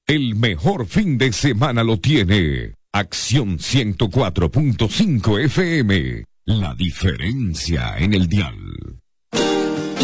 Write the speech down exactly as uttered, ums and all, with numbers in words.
El mejor fin de semana lo tiene Acción ciento cuatro punto cinco F M. La diferencia en el dial.